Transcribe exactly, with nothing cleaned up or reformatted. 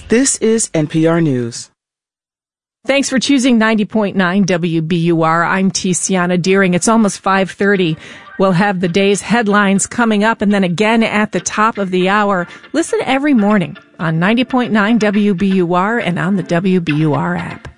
This is N P R News. Thanks for choosing ninety point nine W B U R. I'm Tiziana Deering. It's almost five thirty. We'll have the day's headlines coming up and then again at the top of the hour. Listen every morning on ninety point nine W B U R and on the W B U R app.